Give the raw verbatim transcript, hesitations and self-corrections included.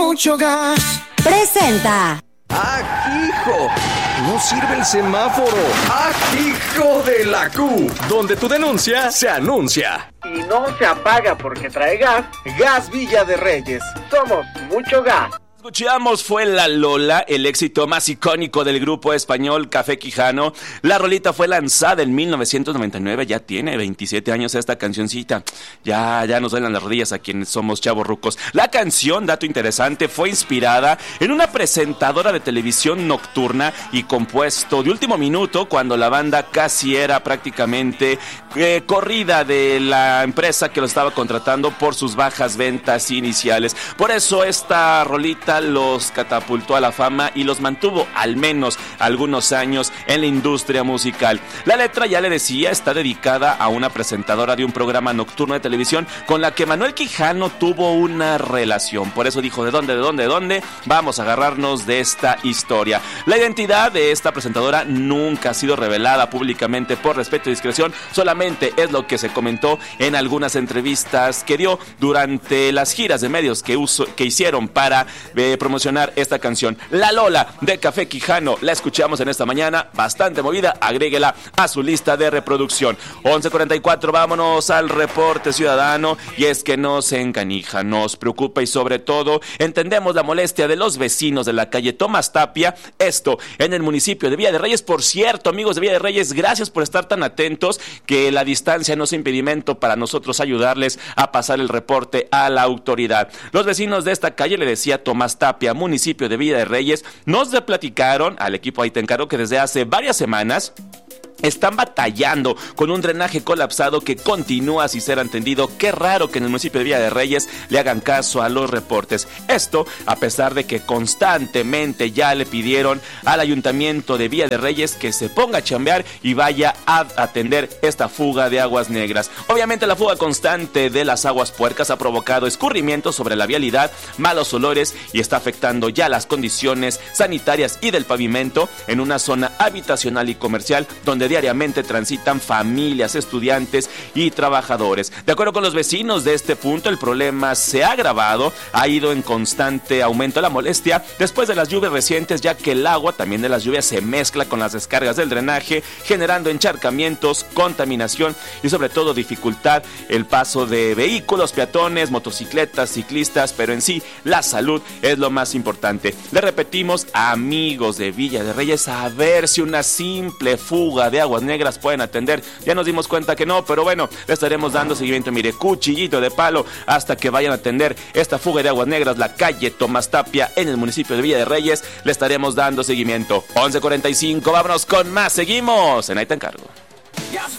mucho gas. Presenta. ¡Ah, hijo! No sirve el semáforo. ¡Ah, hijo de la Q! Donde tu denuncia se anuncia. Y no se apaga porque trae gas. Gas Villa de Reyes. Somos mucho gas. Escuchamos fue La Lola, el éxito más icónico del grupo español Café Quijano. La rolita fue lanzada en mil novecientos noventa y nueve, ya tiene veintisiete años esta cancioncita. Ya, ya nos duelen las rodillas a quienes somos chavorrucos. La canción, dato interesante, fue inspirada en una presentadora de televisión nocturna y compuesto de último minuto cuando la banda casi era prácticamente eh, corrida de la empresa que lo estaba contratando por sus bajas ventas iniciales. Por eso esta rolita los catapultó a la fama y los mantuvo al menos algunos años en la industria musical. La letra, ya le decía, está dedicada a una presentadora de un programa nocturno de televisión con la que Manuel Quijano tuvo una relación. Por eso dijo, ¿de dónde, de dónde, de dónde? Vamos a agarrarnos de esta historia. La identidad de esta presentadora nunca ha sido revelada públicamente por respeto y discreción, solamente es lo que se comentó en algunas entrevistas que dio durante las giras de medios que, uso, que hicieron para eh, promocionar esta canción. La Lola de Café Quijano, la escuchamos en esta mañana, bastante movida, agréguela a su lista de reproducción. once cuarenta y cuatro, vámonos al reporte ciudadano, y es que nos encanija, nos preocupa y sobre todo entendemos la molestia de los vecinos de la calle Tomás Tapia, esto en el municipio de Villa de Reyes. Por cierto, amigos de Villa de Reyes, gracias por estar tan atentos, que la distancia no es impedimento para nosotros ayudarles a pasar el reporte a la autoridad. Los vecinos de esta calle, le decía, Tomás Tapia, municipio de Villa de Reyes, nos platicaron al equipo ahí te encargo que desde hace varias semanas están batallando con un drenaje colapsado que continúa sin ser atendido. Qué raro que en el municipio de Villa de Reyes le hagan caso a los reportes. Esto a pesar de que constantemente ya le pidieron al ayuntamiento de Villa de Reyes que se ponga a chambear y vaya a atender esta fuga de aguas negras. Obviamente la fuga constante de las aguas puercas ha provocado escurrimientos sobre la vialidad, malos olores y está afectando ya las condiciones sanitarias y del pavimento en una zona habitacional y comercial donde diariamente transitan familias, estudiantes y trabajadores. De acuerdo con los vecinos de este punto, el problema se ha agravado, ha ido en constante aumento la molestia después de las lluvias recientes, ya que el agua también de las lluvias se mezcla con las descargas del drenaje, generando encharcamientos, contaminación y sobre todo dificultad el paso de vehículos, peatones, motocicletas, ciclistas, pero en sí la salud es lo más importante. Le repetimos, amigos de Villa de Reyes, a ver si una simple fuga de aguas negras pueden atender. Ya nos dimos cuenta que no, pero bueno, le estaremos dando seguimiento, mire, cuchillito de palo hasta que vayan a atender esta fuga de aguas negras, la calle Tomás Tapia en el municipio de Villa de Reyes. Le estaremos dando seguimiento. once cuarenta y cinco, vámonos con más, seguimos en Ahí te encargo.